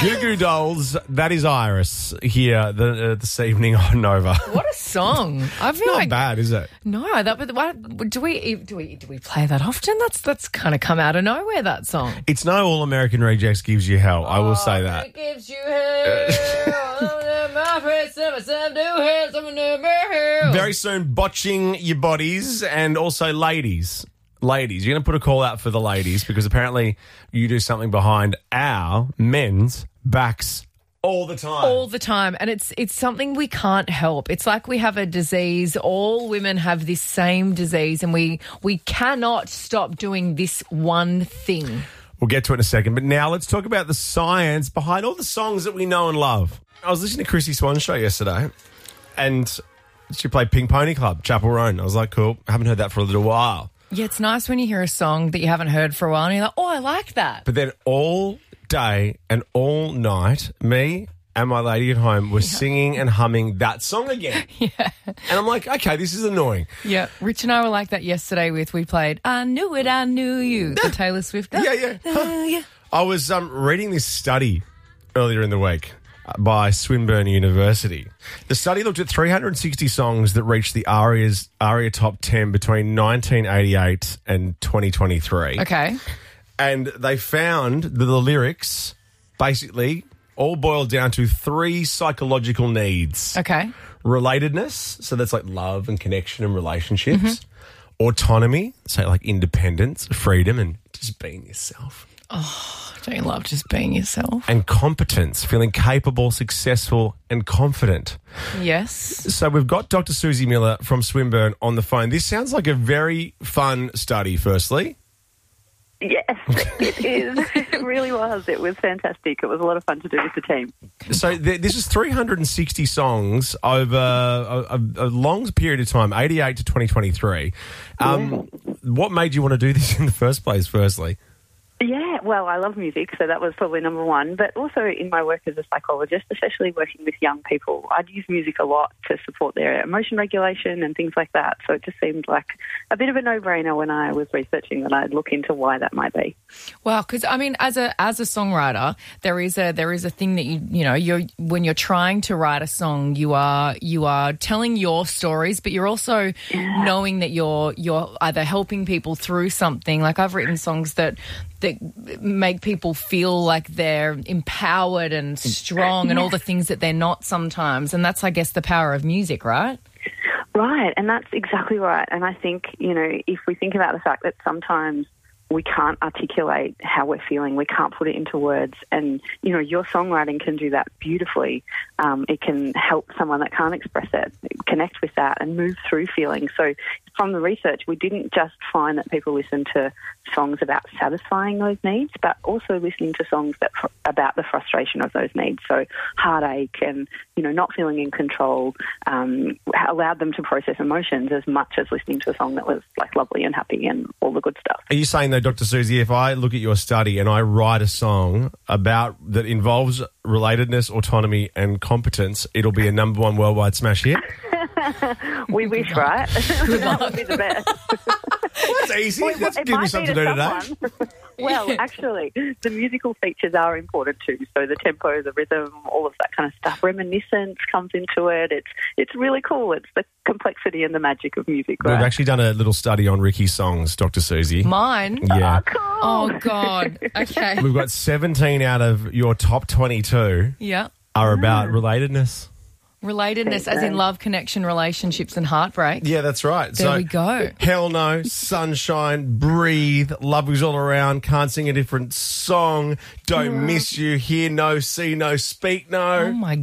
Goo Goo Dolls, that is Iris here this evening on Nova. What a song! I feel Not like bad, is it? no. Do we play that often? That's kind of come out of nowhere. That song. It's no All American Rejects gives you hell. I will say that. It gives you hell. Very soon, botching your bodies and also ladies. Ladies, you're going to put a call out for the ladies because apparently you do something behind our men's backs all the time. All the time. And it's something we can't help. It's like we have a disease. All women have this same disease and we cannot stop doing this one thing. We'll get to it in a second. But now let's talk about the science behind all the songs that we know and love. I was listening to Chrissy Swan's show yesterday and she played Pink Pony Club, Chapel Roan. I was like, cool. I haven't heard that for a little while. Yeah, it's nice when you hear a song that you haven't heard for a while and you're like, oh, I like that. But then all day and all night, me and my lady at home were singing and humming that song again. Yeah. And I'm like, okay, this is annoying. Yeah, Rich and I were like that yesterday we played I Knew It, I Knew You, the Taylor Swift. Yeah. Yeah. I was reading this study earlier in the week by Swinburne University. The study looked at 360 songs that reached the ARIA Top 10 between 1988 and 2023. Okay. And they found that the lyrics basically all boiled down to three psychological needs. Okay. Relatedness, so that's like love and connection and relationships. Autonomy, so like independence, freedom, and just being yourself. Don't you love just being yourself? And competence, feeling capable, successful, and confident. Yes. So we've got Dr. Susie Miller from Swinburne on the phone. This sounds like a very fun study, firstly. Yes, it is. It really was. It was fantastic. It was a lot of fun to do with the team. So this is 360 songs over a long period of time, 88 to 2023. What made you want to do this in the first place, firstly? Yeah, well, I love music, so that was probably number one. But also in my work as a psychologist, especially working with young people, I'd use music a lot to support their emotion regulation and things like that. So it just seemed like a bit of a no-brainer when I was researching that I'd look into why that might be. Well, because I mean, as a songwriter, there is a thing that you're when you're trying to write a song, you are telling your stories, but you're also knowing that you're either helping people through something. Like I've written songs that make people feel like they're empowered and strong and all the things that they're not sometimes. And that's, I guess, the power of music, right? Right, and that's exactly right. And I think, if we think about the fact that sometimes we can't articulate how we're feeling, we can't put it into words, and, your songwriting can do that beautifully. It can help someone that can't express it connect with that and move through feelings. So from the research, we didn't just find that people listen to songs about satisfying those needs, but also listening to songs that about the frustration of those needs. So heartache and, not feeling in control allowed them to process emotions as much as listening to a song that was like lovely and happy and all the good stuff. Are you saying though, Dr. Susie, if I look at your study and I write a song about that involves relatedness, autonomy and competence, it'll be a number one worldwide smash hit? We wish, right? That would be the best. Well, that's easy. That's give me something to do today. Well, actually, the musical features are important too. So the tempo, the rhythm, all of that kind of stuff. Reminiscence comes into it. It's really cool. It's the complexity and the magic of music, right? We've actually done a little study on Ricky's songs, Dr. Susie. Mine? Yeah. Oh, cool. Oh, God. Okay. We've got 17 out of your top 22 Yeah. are about relatedness. Relatedness, as in love, connection, relationships, and heartbreak. Yeah, that's right. There we go. Hell No, Sunshine, Breathe, Love Is All Around, Can't Sing a Different Song, Don't Miss You, Hear No, See No, Speak No. Oh, my